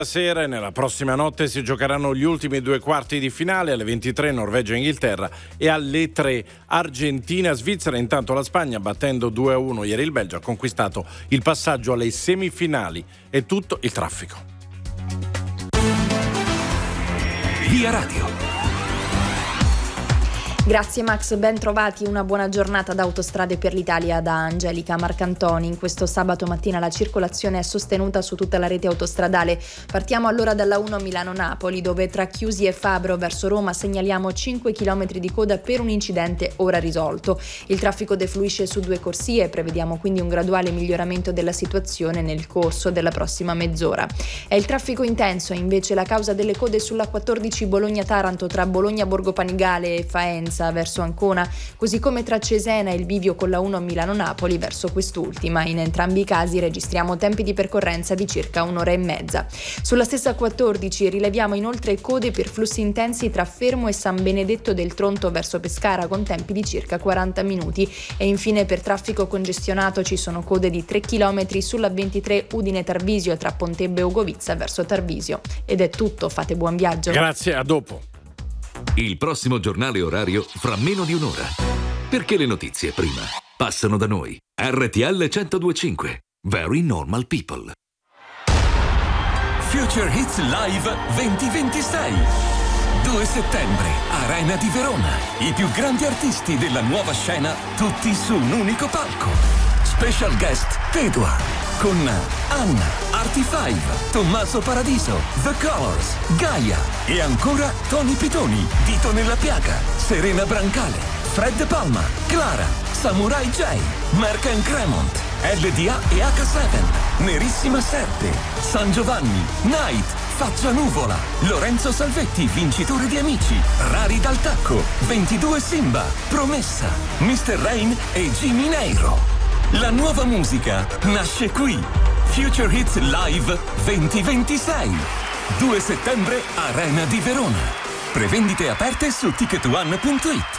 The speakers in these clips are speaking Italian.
Sera e nella prossima notte si giocheranno gli ultimi due quarti di finale. Alle 23 Norvegia-Inghilterra e alle 3 Argentina-Svizzera. Intanto la Spagna, battendo 2-1 ieri il Belgio, ha conquistato il passaggio alle semifinali. È tutto il traffico. Via Radio. Grazie Max, ben trovati, una buona giornata da Autostrade per l'Italia da Angelica Marcantoni. In questo sabato mattina la circolazione è sostenuta su tutta la rete autostradale. Partiamo allora dalla 1 Milano-Napoli, dove tra Chiusi e Fabro verso Roma segnaliamo 5 km di coda per un incidente ora risolto. Il traffico defluisce su 2 corsie, prevediamo quindi un graduale miglioramento della situazione nel corso della prossima mezz'ora. È il traffico intenso invece la causa delle code sulla 14 Bologna-Taranto tra Bologna-Borgo Panigale e Faenza verso Ancona, così come tra Cesena e il bivio con la 1 Milano-Napoli verso quest'ultima. In entrambi i casi registriamo tempi di percorrenza di circa un'ora e mezza. Sulla stessa 14 rileviamo inoltre code per flussi intensi tra Fermo e San Benedetto del Tronto verso Pescara con tempi di circa 40 minuti e infine per traffico congestionato ci sono code di 3 km sulla 23 Udine-Tarvisio tra Pontebbe e Ugovizza verso Tarvisio. Ed è tutto, fate buon viaggio. Grazie, a dopo. Il prossimo giornale orario fra meno di un'ora. Perché le notizie prima passano da noi. RTL 102.5. Very Normal People. Future Hits Live 2026. 2 settembre, Arena di Verona. I più grandi artisti della nuova scena, tutti su un unico palco. Special guest Pedua. Con Anna, Artie5, Tommaso Paradiso, The Colors, Gaia e ancora Tony Pitoni, Dito nella Piaga, Serena Brancale, Fred Palma, Clara, Samurai J, Mark and Cremont, LDA e H7, Nerissima Serpe, San Giovanni, Night, Faccia Nuvola, Lorenzo Salvetti, vincitore di Amici, Rari dal Tacco, 22 Simba, Promessa, Mr. Rain e Jimmy Neiro. La nuova musica nasce qui. Future Hits Live 2026. 2 settembre, Arena di Verona. Prevendite aperte su ticketone.it.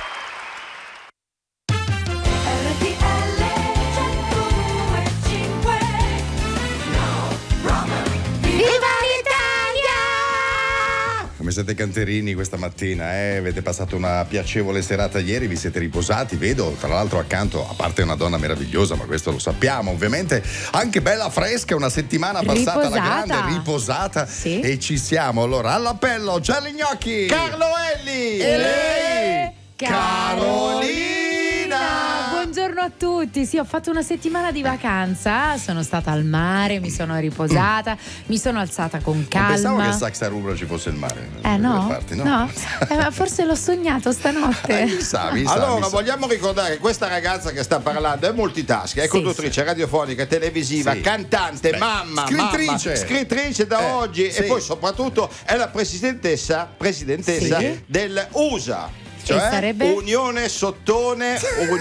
Come siete canterini questa mattina, avete passato una piacevole serata ieri, vi siete riposati, vedo tra l'altro accanto, a parte una donna meravigliosa, ma questo lo sappiamo ovviamente, anche bella fresca, una settimana passata alla grande, riposata, sì. E ci siamo, allora all'appello, Charlie Gnocchi, Carlo Elli e lei Carolina. Buongiorno a tutti, sì, ho fatto una settimana di vacanza, sono stata al mare, mi sono riposata, mi sono alzata con calma. Pensavo che a Saxa Rubra ci fosse il mare. No? Parti, no? No? Ma forse l'ho sognato stanotte. Mi sa. Vogliamo ricordare che questa ragazza che sta parlando è multitask, è conduttrice radiofonica, televisiva, cantante, mamma, scrittrice da oggi e poi soprattutto è la presidentessa del USA. Cioè sarebbe? Unione Sottone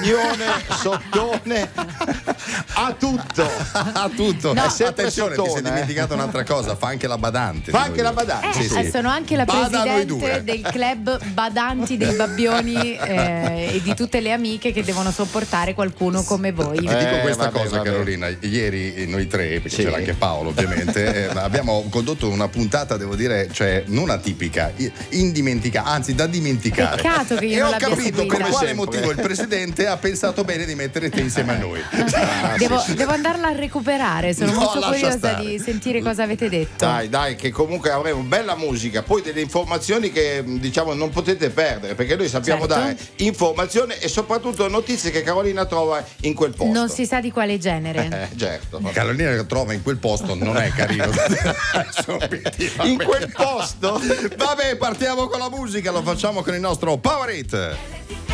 a tutto. No, attenzione, ti sei dimenticato un'altra cosa, fa anche la badante. Sono anche la presidente del club badanti dei babbioni e di tutte le amiche che devono sopportare qualcuno come voi. Ti dico questa cosa, Carolina, ieri noi tre, perché c'era anche Paolo ovviamente, abbiamo condotto una puntata, devo dire, cioè non atipica, indimenticabile, anzi da dimenticare. Peccato che io non l'abbia capito seguita. per quale motivo il presidente ha pensato bene di mettere te insieme a noi. Devo andarla a recuperare, sono molto curiosa di sentire cosa avete detto. Dai, che comunque avremo bella musica, poi delle informazioni che diciamo non potete perdere, perché noi sappiamo dare informazione e soprattutto notizie che Carolina trova in quel posto. Non si sa di quale genere. Certo. Carolina che trova in quel posto non è carino. In quel posto? Vabbè, partiamo con la musica, lo facciamo con il nostro Power It.